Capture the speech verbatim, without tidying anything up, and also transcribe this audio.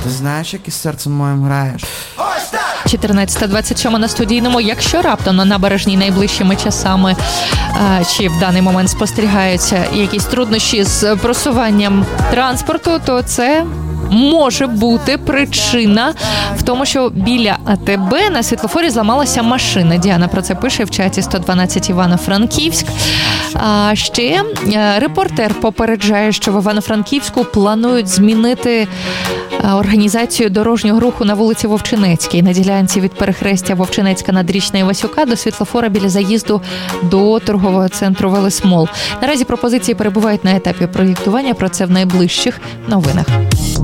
Ти знаєш, як із серцем моїм граєш? чотирнадцята двадцять сьома на студійному. Якщо раптом на набережній найближчими часами чи в даний момент спостерігаються якісь труднощі з просуванням транспорту, то це може бути причина в тому, що біля АТБ на світлофорі зламалася машина. Діана про це пише в чаті сто дванадцять Івано-Франківськ. А ще репортер попереджає, що в Івано-Франківську планують змінити організацію дорожнього руху на вулиці Вовчинецькій. На ділянці від перехрестя Вовчинецька, Надрічна і Васюка до світлофора біля заїзду до торгового центру Велесмол. Наразі пропозиції перебувають на етапі проєктування. Про це в найближчих новинах.